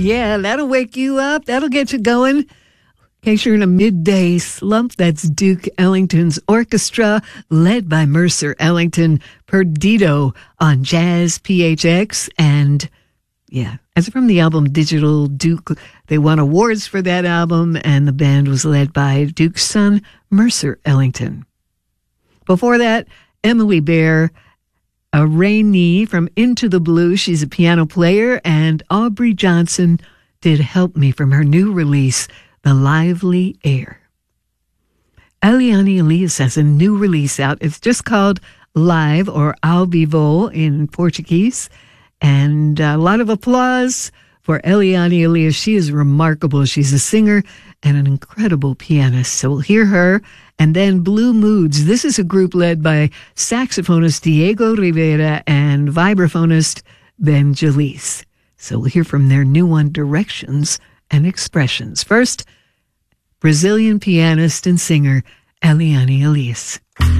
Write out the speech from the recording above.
Yeah, that'll wake you up. That'll get you going. In case you're in a midday slump, that's Duke Ellington's orchestra, led by Mercer Ellington, Perdido on Jazz PHX. And yeah, as from the album Digital Duke, they won awards for that album, and the band was led by Duke's son, Mercer Ellington. Before that, Emily Bear, Rainey from Into the Blue. She's a piano player, and Aubrey Johnson did Help Me from her new release, The Lively Air. Eliane Elias has a new release out. It's just called Live, or Ao Vivo in Portuguese. And a lot of applause for Eliane Elias. She is remarkable. She's a singer and an incredible pianist. So we'll hear her. And then Blue Moods. This is a group led by saxophonist Diego Rivera and vibraphonist Ben Jalise. So we'll hear from their new one, Directions and Expressions. First, Brazilian pianist and singer Eliane Elias.